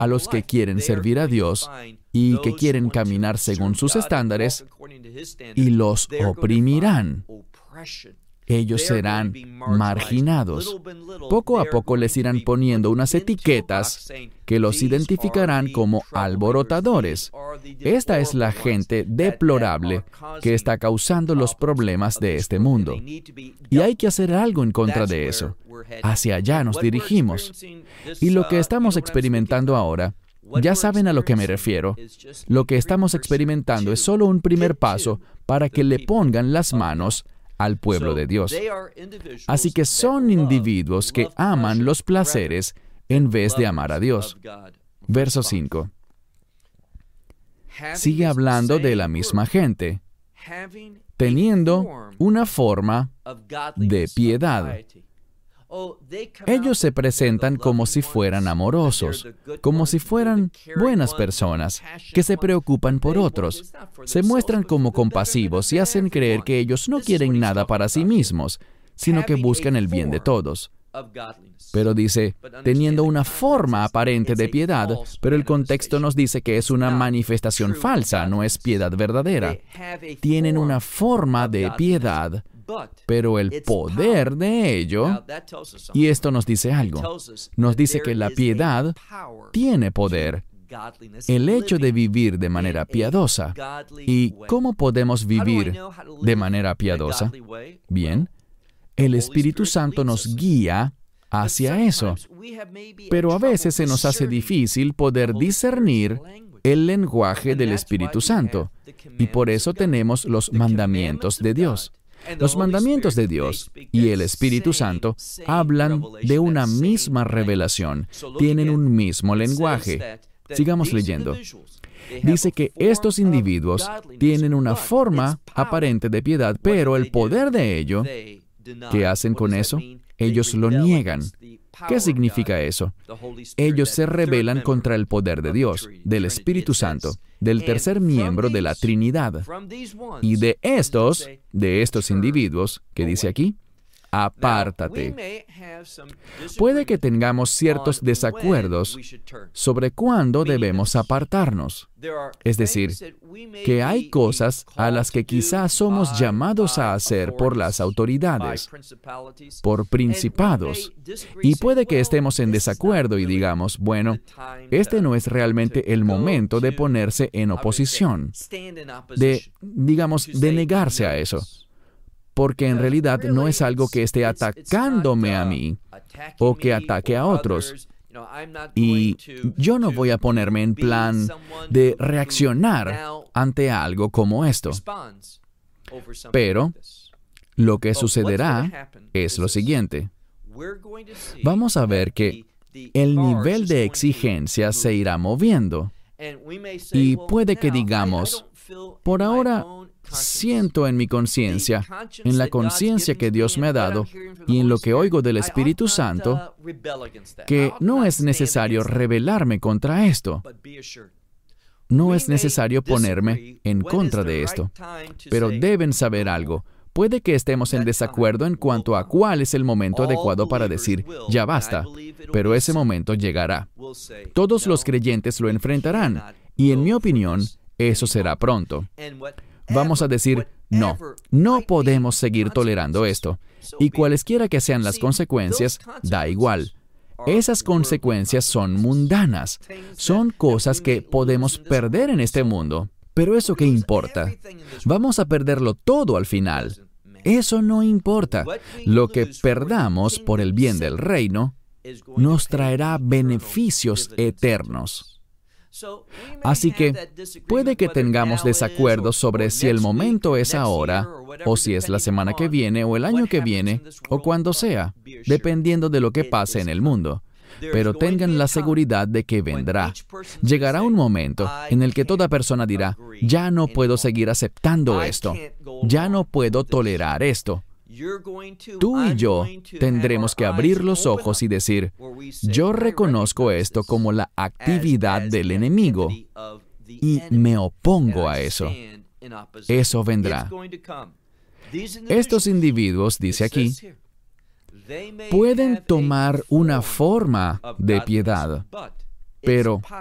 a los que quieren servir a Dios y que quieren caminar según sus estándares, y los oprimirán. Ellos serán marginados. Poco a poco les irán poniendo unas etiquetas que los identificarán como alborotadores. Esta es la gente deplorable que está causando los problemas de este mundo. Y hay que hacer algo en contra de eso. Hacia allá nos dirigimos. Y lo que estamos experimentando ahora, ya saben a lo que me refiero. Lo que estamos experimentando es solo un primer paso para que le pongan las manos al pueblo de Dios. Así que son individuos que aman los placeres en vez de amar a Dios. Verso 5. Sigue hablando de la misma gente, teniendo una forma de piedad. Ellos se presentan como si fueran amorosos, como si fueran buenas personas, que se preocupan por otros. Se muestran como compasivos y hacen creer que ellos no quieren nada para sí mismos, sino que buscan el bien de todos. Pero dice, teniendo una forma aparente de piedad, pero el contexto nos dice que es una manifestación falsa, no es piedad verdadera. Tienen una forma de piedad, pero el poder de ello, y esto nos dice algo, nos dice que la piedad tiene poder. El hecho de vivir de manera piadosa. ¿Y cómo podemos vivir de manera piadosa? Bien, el Espíritu Santo nos guía hacia eso, pero a veces se nos hace difícil poder discernir el lenguaje del Espíritu Santo, y por eso tenemos los mandamientos de Dios. Los mandamientos de Dios y el Espíritu Santo hablan de una misma revelación, tienen un mismo lenguaje. Sigamos leyendo. Dice que estos individuos tienen una forma aparente de piedad, pero el poder de ello, ¿qué hacen con eso? Ellos lo niegan. ¿Qué significa eso? Ellos se rebelan contra el poder de Dios, del Espíritu Santo, del tercer miembro de la Trinidad. Y de estos individuos, ¿qué dice aquí? Apártate. Puede que tengamos ciertos desacuerdos sobre cuándo debemos apartarnos. Es decir, que hay cosas a las que quizás somos llamados a hacer por las autoridades, por principados, y puede que estemos en desacuerdo y digamos, bueno, este no es realmente el momento de ponerse en oposición, de negarse a eso. Porque en realidad no es algo que esté atacándome a mí o que ataque a otros. Y yo no voy a ponerme en plan de reaccionar ante algo como esto. Pero lo que sucederá es lo siguiente. Vamos a ver que el nivel de exigencia se irá moviendo. Y puede que digamos, por ahora siento en mi conciencia, en la conciencia que Dios me ha dado y en lo que oigo del Espíritu Santo, que no es necesario rebelarme contra esto. No es necesario ponerme en contra de esto. Pero deben saber algo. Puede que estemos en desacuerdo en cuanto a cuál es el momento adecuado para decir, ya basta, pero ese momento llegará. Todos los creyentes lo enfrentarán, y en mi opinión, eso será pronto. Vamos a decir, no podemos seguir tolerando esto, y cualesquiera que sean las consecuencias, da igual. Esas consecuencias son mundanas, son cosas que podemos perder en este mundo. Pero ¿eso qué importa? Vamos a perderlo todo al final. Eso no importa. Lo que perdamos por el bien del reino nos traerá beneficios eternos. Así que puede que tengamos desacuerdos sobre si el momento es ahora, o si es la semana que viene, o el año que viene, o cuando sea, dependiendo de lo que pase en el mundo. Pero tengan la seguridad de que vendrá. Llegará un momento en el que toda persona dirá, ya no puedo seguir aceptando esto, ya no puedo tolerar esto. Tú y yo tendremos que abrir los ojos y decir, yo reconozco esto como la actividad del enemigo y me opongo a eso. Eso vendrá. Estos individuos, dice aquí, pueden tomar una forma de piedad, Pero